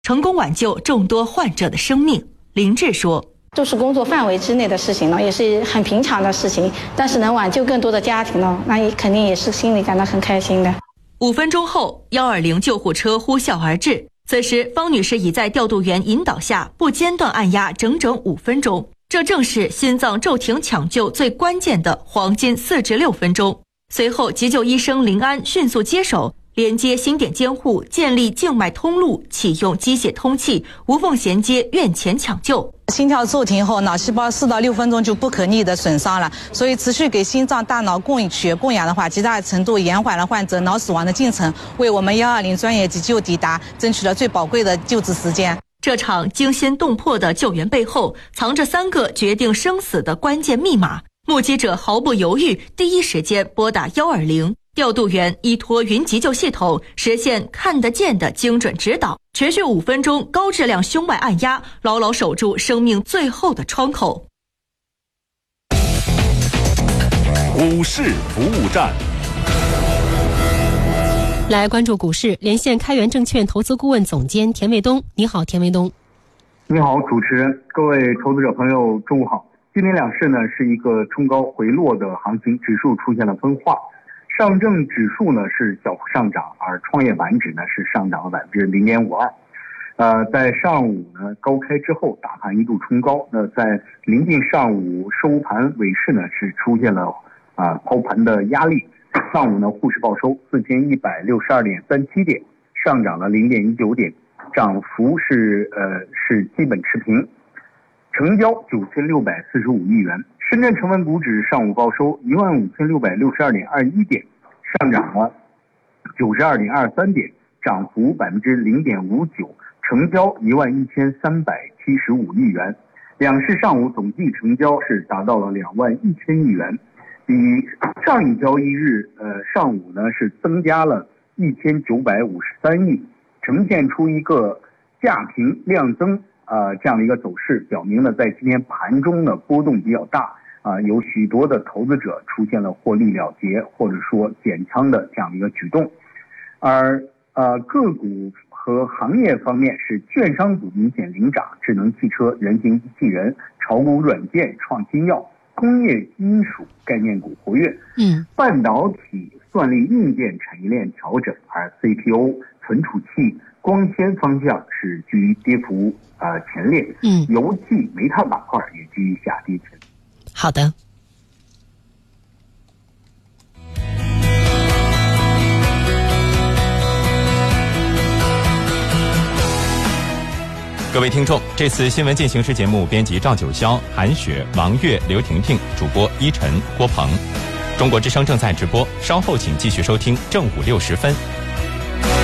成功挽救众多患者的生命。林志说， 就是工作范围之内的事情了，也是很平常的事情，但是能挽救更多的家庭了，那也肯定也是心里感到很开心的。 5分钟后，120救护车呼啸而至。此时，方女士已在调度员引导下不间断按压整整5分钟，这正是心脏骤停抢救最关键的黄金4至6分钟。随后，急救医生林安迅速接手，连接心点监护，建立静脉通路，启用机械通气，无缝衔接院前抢救。 心跳骤停后，脑细胞4到6分钟就不可逆的损伤了，所以持续给心脏、大脑供血供氧的话，极大程度延缓了患者脑死亡的进程，为我们120专业急救抵达争取了最宝贵的救治时间。 这场惊心动魄的救援背后，藏着3个决定生死的关键密码。目击者毫不犹豫，第一时间拨打120。调度员依托云急救系统，实现看得见的精准指导，持续5分钟高质量胸外按压，牢牢守住生命最后的窗口。 股市服务站， 来关注股市，连线开源证券投资顾问总监田卫东。你好，田卫东。 你好，主持人，各位投资者朋友，中午好。今年两市呢是一个冲高回落的行情，指数出现了分化。上证指数呢是小幅上涨，而创业板指呢是上涨了0.52%。在上午呢高开之后，大盘一度冲高。那在临近上午收盘尾市呢是出现了抛盘的压力。上午呢沪市报收4162.37点，上涨了0.19点，涨幅是基本持平。成交9645亿元。深圳成分股指上午报收15662.21点，上涨了92.23点，涨幅0.59%，成交11375亿元。两市上午总计成交是达到了21000亿元，比上一交易日上午呢是增加了1953亿，呈现出一个价平量增这样的一个走势，表明了在今天盘中的波动比较大有许多的投资者出现了获利了结或者说减仓的这样的一个举动。而个股和行业方面是券商股明显领涨，智能汽车、人形机器人、炒股软件、创新药、工业金属概念股活跃。半导体、算力硬件产业链调整，而 CPU、存储器、光纤方向是居于跌幅前列。油气、煤炭板块也居于下跌前。 好的。 各位听众，这次新闻进行时节目编辑赵九霄、韩雪、王悦、刘婷婷，主播依晨、郭鹏。中国之声正在直播，稍后请继续收听正午6时分。